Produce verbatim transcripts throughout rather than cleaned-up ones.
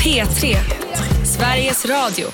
P tre, Sveriges Radio.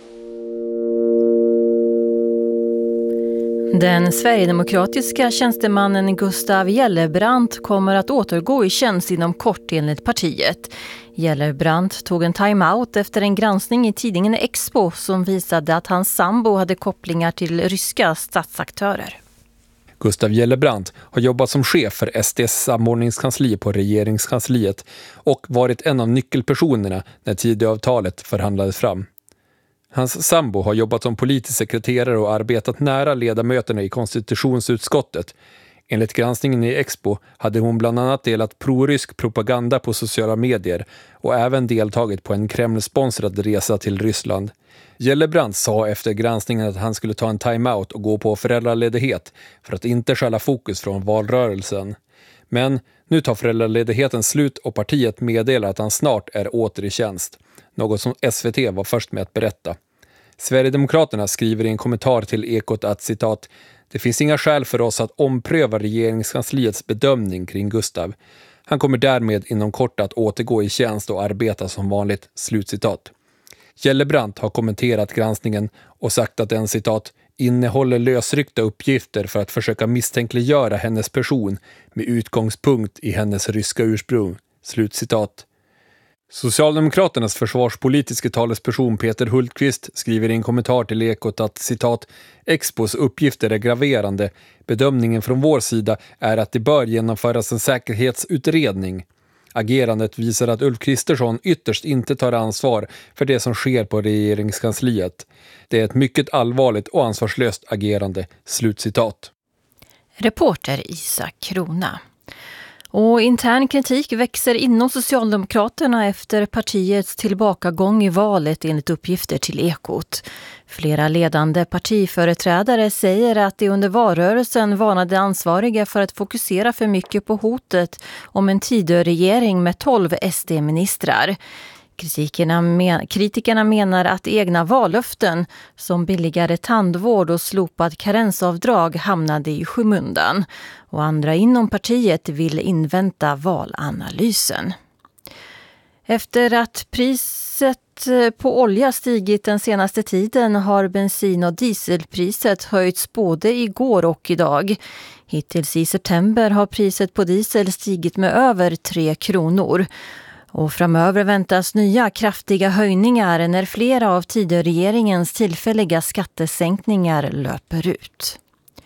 Den sverigedemokratiska tjänstemannen Gustav Gellebrand kommer att återgå i tjänst inom kort enligt partiet. Gellebrand tog en timeout efter en granskning i tidningen Expo som visade att hans sambo hade kopplingar till ryska statsaktörer. Gustav Gellebrand har jobbat som chef för S D:s samordningskansli på regeringskansliet och varit en av nyckelpersonerna när Tidöavtalet förhandlades fram. Hans sambo har jobbat som politisk sekreterare och arbetat nära ledamöterna i konstitutionsutskottet. Enligt granskningen i Expo hade hon bland annat delat prorysk propaganda på sociala medier och även deltagit på en Kreml-sponsrad resa till Ryssland. Gellebrand sa efter granskningen att han skulle ta en timeout och gå på föräldraledighet för att inte stjäla fokus från valrörelsen. Men nu tar föräldraledigheten slut och partiet meddelar att han snart är åter i tjänst. Något som S V T var först med att berätta. Sverigedemokraterna skriver i en kommentar till Ekot att citat, det finns inga skäl för oss att ompröva regeringskansliets bedömning kring Gustav. Han kommer därmed inom kort att återgå i tjänst och arbeta som vanligt, slutcitat. Gellebrand har kommenterat granskningen och sagt att den citat innehåller lösryckta uppgifter för att försöka misstänkliggöra hennes person med utgångspunkt i hennes ryska ursprung, slutcitat. Socialdemokraternas försvarspolitiska talesperson Peter Hultqvist skriver i en kommentar till Ekot att citat, Expos uppgifter är graverande. Bedömningen från vår sida är att det bör genomföras en säkerhetsutredning. Agerandet visar att Ulf Kristersson ytterst inte tar ansvar för det som sker på regeringskansliet. Det är ett mycket allvarligt och ansvarslöst agerande, slutcitat. Reporter Isak Krona. Och intern kritik växer inom Socialdemokraterna efter partiets tillbakagång i valet enligt uppgifter till Ekot. Flera ledande partiföreträdare säger att de under valrörelsen varnade ansvariga för att fokusera för mycket på hotet om en Tidöregering med tolv S D-ministrar. Kritikerna, men, kritikerna menar att egna vallöften som billigare tandvård och slopad karensavdrag hamnade i skymundan. Och andra inom partiet vill invänta valanalysen. Efter att priset på olja stigit den senaste tiden har bensin- och dieselpriset höjts både igår och idag. Hittills i september har priset på diesel stigit med över tre kronor. Och framöver väntas nya kraftiga höjningar när flera av Tidöregeringens tillfälliga skattesänkningar löper ut.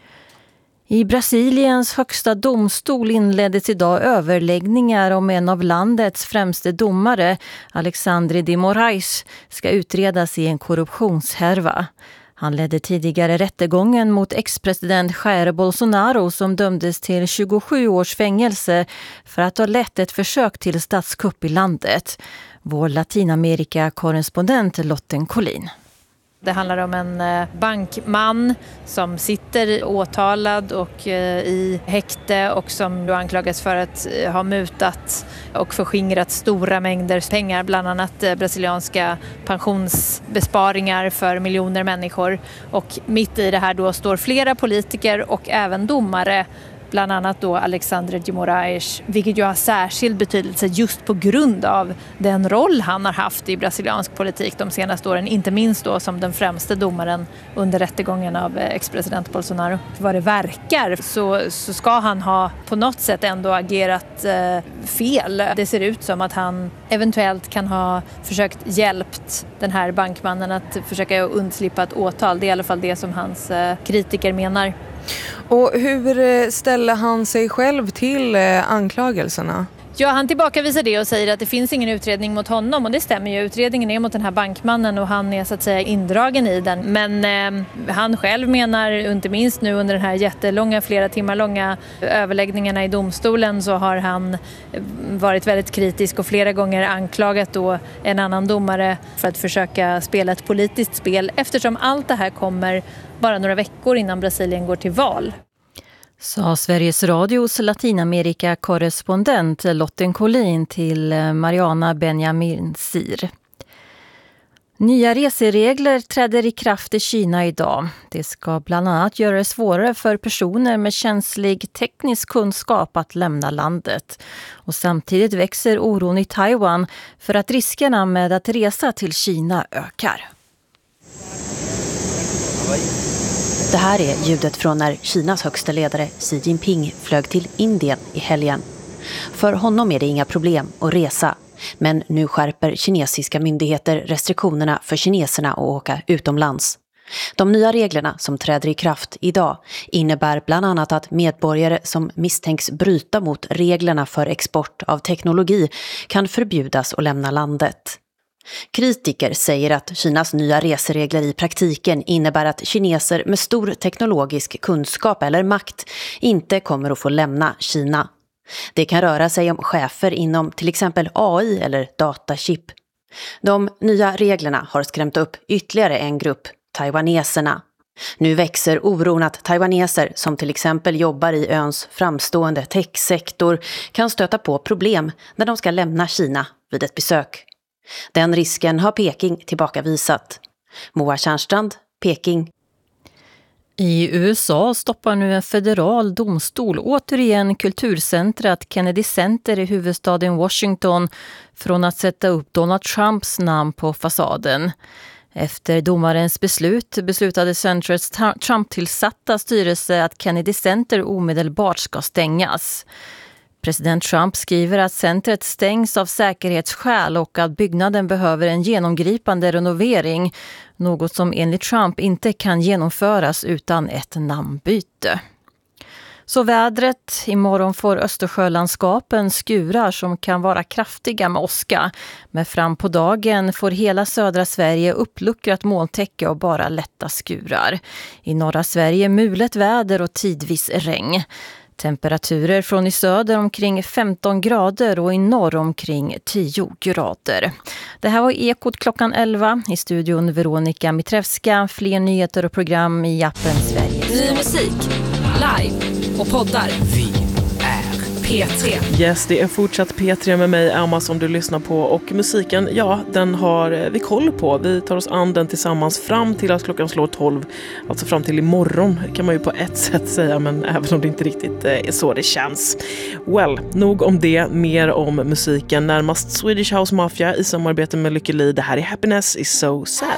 I Brasiliens högsta domstol inleddes idag överläggningar om en av landets främste domare, Alexandre de Moraes, ska utredas i en korruptionshärva. Han ledde tidigare rättegången mot ex-president Jair Bolsonaro som dömdes till tjugosju års fängelse för att ha lett ett försök till statskupp i landet. Vår Latinamerika-korrespondent Lotten Collin. Det handlar om en bankman som sitter åtalad och i häkte och som då anklagas för att ha mutat och förskingrat stora mängder pengar, bland annat brasilianska pensionsbesparingar för miljoner människor. Och mitt i det här då står flera politiker och även domare, bland annat då Alexandre de Moraes, vilket ju har särskild betydelse just på grund av den roll han har haft i brasiliansk politik de senaste åren, inte minst då som den främste domaren under rättegången av ex-president Bolsonaro. Vad det verkar så, så ska han ha på något sätt ändå agerat eh, fel. Det ser ut som att han eventuellt kan ha försökt hjälpt den här bankmannen att försöka undslippa ett åtal. Det är i alla fall det som hans eh, kritiker menar. Och hur ställer han sig själv till anklagelserna? Ja, han tillbakavisar det och säger att det finns ingen utredning mot honom, och det stämmer ju. Utredningen är mot den här bankmannen och han är så att säga indragen i den. Men eh, han själv menar, inte minst nu under den här jättelånga, flera timmar långa överläggningarna i domstolen, så har han varit väldigt kritisk och flera gånger anklagat då en annan domare för att försöka spela ett politiskt spel, eftersom allt det här kommer bara några veckor innan Brasilien går till val. Sa Sveriges Radios Latinamerika-korrespondent Lotten Collin till Mariana Benjamin Sir. Nya reseregler träder i kraft i Kina idag. Det ska bland annat göra det svårare för personer med känslig teknisk kunskap att lämna landet. Och samtidigt växer oron i Taiwan för att riskerna med att resa till Kina ökar. Det här är ljudet från när Kinas högsta ledare Xi Jinping flög till Indien i helgen. För honom är det inga problem att resa. Men nu skärper kinesiska myndigheter restriktionerna för kineserna att åka utomlands. De nya reglerna som träder i kraft idag innebär bland annat att medborgare som misstänks bryta mot reglerna för export av teknologi kan förbjudas att lämna landet. Kritiker säger att Kinas nya reseregler i praktiken innebär att kineser med stor teknologisk kunskap eller makt inte kommer att få lämna Kina. Det kan röra sig om chefer inom till exempel A I eller datachip. De nya reglerna har skrämt upp ytterligare en grupp, taiwaneserna. Nu växer oron att taiwaneser som till exempel jobbar i öns framstående techsektor kan stöta på problem när de ska lämna Kina vid ett besök. Den risken har Peking tillbakavisat. Moa Tjärnstrand, Peking. I U S A stoppar nu en federal domstol återigen kulturcentret Kennedy Center i huvudstaden Washington från att sätta upp Donald Trumps namn på fasaden. Efter domarens beslut beslutade centrets Trump-tillsatta styrelse att Kennedy Center omedelbart ska stängas. President Trump skriver att centret stängs av säkerhetsskäl och att byggnaden behöver en genomgripande renovering, något som enligt Trump inte kan genomföras utan ett namnbyte. Så vädret. Imorgon får Östersjölandskapen skurar som kan vara kraftiga med åska. Men fram på dagen får hela södra Sverige uppluckrat molntäcke och bara lätta skurar. I norra Sverige mulet väder och tidvis regn. Temperaturer från i söder omkring femton grader och i norr omkring tio grader. Det här var Ekot klockan elva. I studion Veronica Mitrevska. Fler nyheter och program i appen Sveriges. Ny musik, live och poddar. Vi är P tre. Yes, det är fortsatt P tre med mig, Emma, som du lyssnar på. Och musiken, ja, den har vi koll på. Vi tar oss an den tillsammans fram till att klockan slår tolv. Alltså fram till imorgon kan man ju på ett sätt säga, men även om det inte riktigt är så det känns. Well, nog om det, mer om musiken. Närmast Swedish House Mafia i samarbete med Lykke Li. Det här är Happiness is so sad.